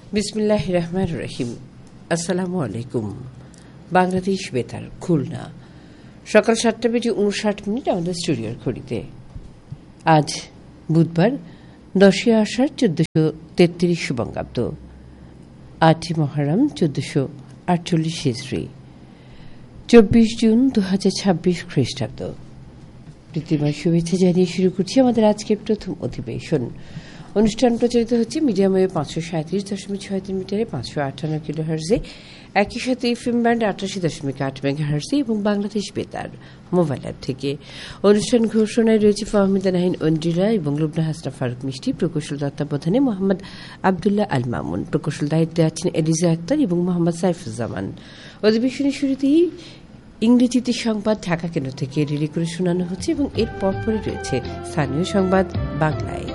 বিসমিল্লাহির রহমানির রহিম। আসসালামু আলাইকুম। বাংলাদেশ বেতার, খুলনা, সকাল 7:59 আমাদের স্টুডিওর ঘড়িতে। আজ বুধবার 10 আষাঢ় 1433 বঙ্গাব্দ, 8 মহরম 1448 হিজরি, 24 জুন 2026 খ্রিস্টাব্দ। প্রীতিময় শুভেচ্ছা জানিয়ে শুরু করছি আমাদের আজকের প্রথম অধিবেশন। অনুষ্ঠান প্রচারিত হচ্ছে মিডিয়াম ওয়েভ 537.63 মিটারে 558 কিলোহার্জে, একই সাথে এফএম ব্যান্ড 88.8 মেগাহার্জে এবং বাংলাদেশ বেতার মোবাইল অ্যাপ থেকে। অনুষ্ঠান ঘোষণায় রয়েছে ফাহমিদা নাহিন অন্ড্রিলা এবং লুবনা হাসনা ফারুক মিষ্টি। প্রকৌশল তত্ত্বাবধানে মোহাম্মদ আবদুল্লাহ আল মামুন। প্রকৌশল দায়িত্বে আছেন এলিজা আক্তার এবং মোহাম্মদ সাইফুজ্জামান। অধিবেশনের শুরুতেই ইংরেজিতে সংবাদ ঢাকা কেন্দ্র থেকে রিলে করে শোনানো হচ্ছে এবং এর পরপরই রয়েছে স্থানীয় সংবাদ বাংলায়।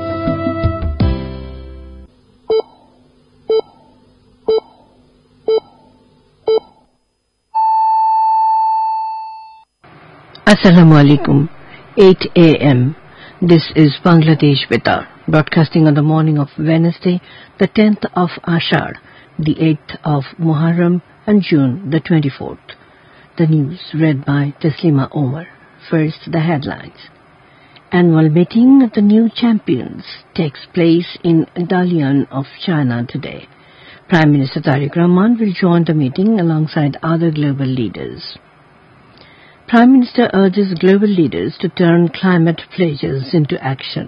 Assalamu alaikum. 8 a.m. This is Bangladesh Betar, broadcasting on the morning of Wednesday, the 10th of Ashar, the 8th of Muharram, and June the 24th. The news read by Taslima Omar. First, the headlines. Annual meeting of the new champions takes place in Dalian of China today. Prime Minister Tariq Rahman will join the meeting alongside other global leaders. Prime Minister urges global leaders to turn climate pledges into action.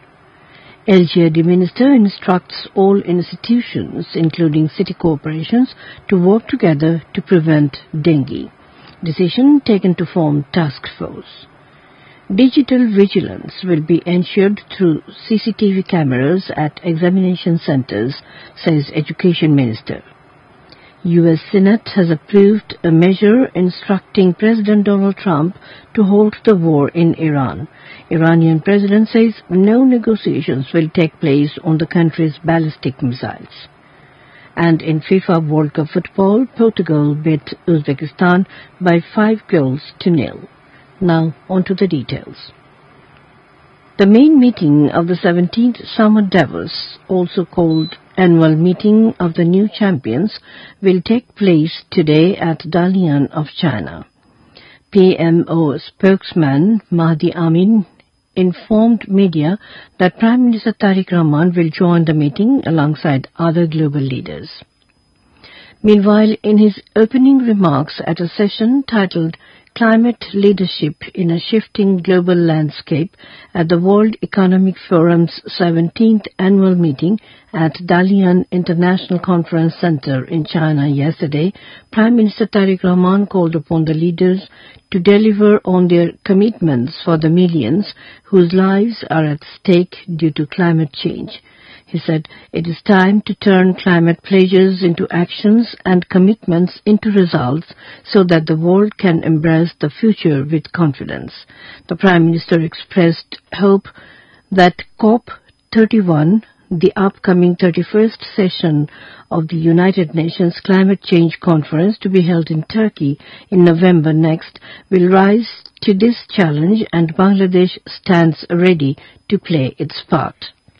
LGRD Minister instructs all institutions, including city corporations, to work together to prevent dengue. Decision taken to form task force. Digital vigilance will be ensured through CCTV cameras at examination centers, says Education Minister. U.S. Senate has approved a measure instructing President Donald Trump to halt the war in Iran. Iranian president says no negotiations will take place on the country's ballistic missiles. And in FIFA World Cup football, Portugal beat Uzbekistan by 5-0. Now, on to the details. The main meeting of the 17th Summer Davos, also called Annual Meeting of the New Champions, will take place today at Dalian of China. PMO spokesman Mahdi Amin informed media that Prime Minister Tariq Rahman will join the meeting alongside other global leaders. Meanwhile, in his opening remarks at a session titled Climate Leadership in a Shifting Global Landscape at the World Economic Forum's 17th annual meeting at Dalian International Conference Center in China yesterday, Prime Minister Tariq Rahman called upon the leaders to deliver on their commitments for the millions whose lives are at stake due to climate change. He said, "It is time to turn climate pledges into actions and commitments into results so that the world can embrace the future with confidence." The Prime Minister expressed hope that COP31, the upcoming 31st session of the United Nations Climate Change Conference to be held in Turkey in November next, will rise to this challenge, and Bangladesh stands ready to play its part.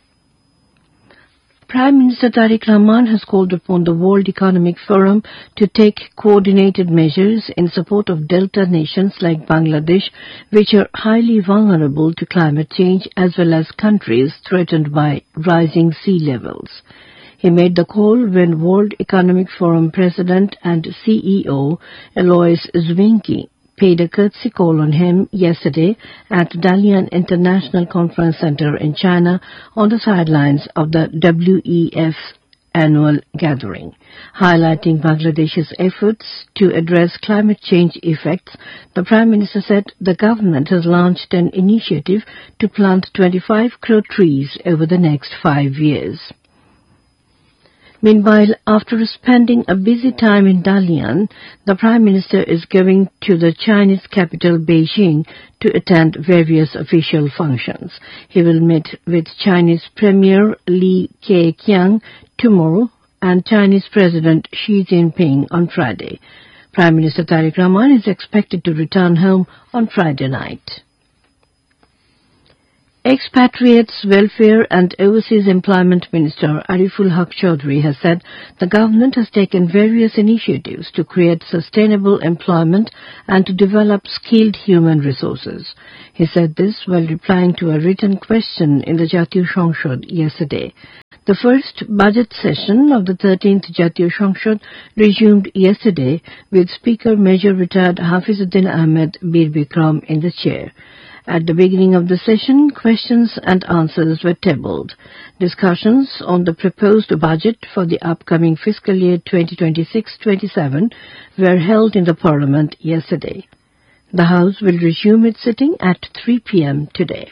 Prime Minister Tariq Rahman has called upon the World Economic Forum to take coordinated measures in support of delta nations like Bangladesh, which are highly vulnerable to climate change, as well as countries threatened by rising sea levels. He made the call when World Economic Forum President and CEO Alois Zwincki paid a courtesy call on him yesterday at Dalian International Conference Center in China on the sidelines of the WEF annual gathering. Highlighting Bangladesh's efforts to address climate change effects, the Prime Minister said the government has launched an initiative to plant 25 crore trees over the next 5 years. Meanwhile, after spending a busy time in Dalian, the Prime Minister is going to the Chinese capital Beijing to attend various official functions. He will meet with Chinese Premier Li Keqiang tomorrow and Chinese President Xi Jinping on Friday. Prime Minister Tariq Rahman is expected to return home on Friday night. Expatriates Welfare and Overseas Employment Minister Ariful Haq Chaudhry has said the government has taken various initiatives to create sustainable employment and to develop skilled human resources. He said this while replying to a written question in the Jatiya সংসদ yesterday. The first budget session of the 13th Jatiya সংসদ resumed yesterday with Speaker Major Retired Hafizuddin Ahmed Bir Bikram in the chair. At the beginning of the session, questions and answers were tabled. Discussions on the proposed budget for the upcoming fiscal year 2026-27 were held in the Parliament yesterday. The House will resume its sitting at 3 p.m. today.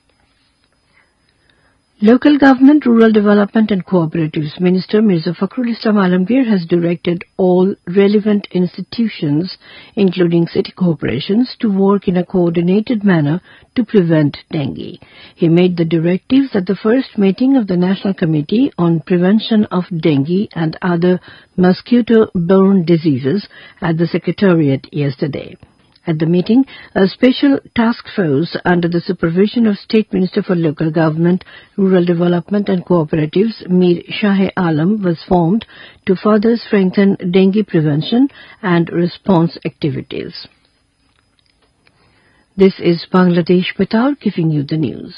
Local Government, Rural Development and Cooperatives Minister Mirza Fakhrul Islam Alamgir has directed all relevant institutions, including city corporations, to work in a coordinated manner to prevent dengue. He made the directives at the first meeting of the National Committee on Prevention of Dengue and Other Mosquito-Borne Diseases at the Secretariat yesterday. At the meeting, a special task force under the supervision of State Minister for Local Government, Rural Development and Cooperatives, Mir Shah Alam, was formed to further strengthen dengue prevention and response activities. This is Bangladesh Betar giving you the news.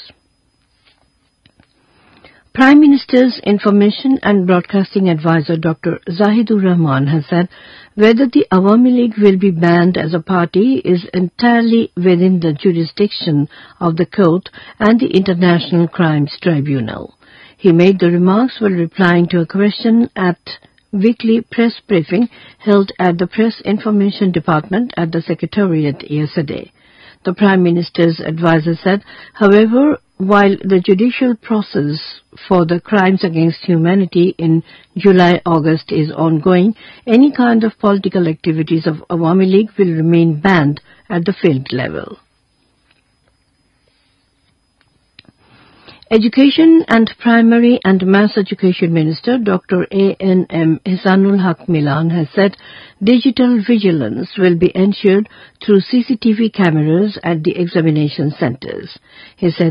Prime Minister's Information and Broadcasting Advisor Dr. Zahidur Rahman has said whether the Awami League will be banned as a party is entirely within the jurisdiction of the court and the International Crimes Tribunal. He made the remarks while replying to a question at weekly press briefing held at the Press Information Department at the Secretariat yesterday. The Prime Minister's advisor said, however, while the judicial process for the crimes against humanity in July-August is ongoing, any kind of political activities of Awami League will remain banned at the field level. Education and Primary and Mass Education Minister Dr. A.N.M. Ihsanul Haq Milan has said digital vigilance will be ensured through CCTV cameras at the examination centres. He said